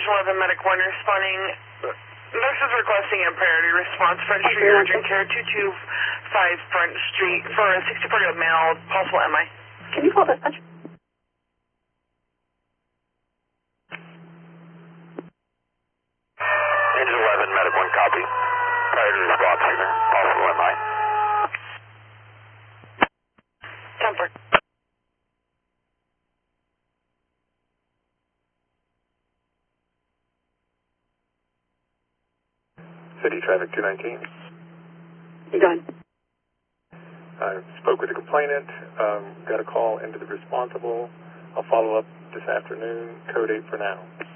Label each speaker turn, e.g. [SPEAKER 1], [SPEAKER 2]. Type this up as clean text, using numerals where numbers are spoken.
[SPEAKER 1] Engine 11 Medic 1 responding. Nurse is requesting a priority response for Street Urgent Care 225 Front Street for a 64-year-old male, possible MI.
[SPEAKER 2] Can you call dispatch?
[SPEAKER 3] Engine 11 Medic 1 copy. Priority response here, possible MI.
[SPEAKER 1] Temper.
[SPEAKER 4] City Traffic 219.
[SPEAKER 2] Go ahead.
[SPEAKER 4] I spoke with the complainant, got a call into the responsible. I'll follow up this afternoon, code 8 for now.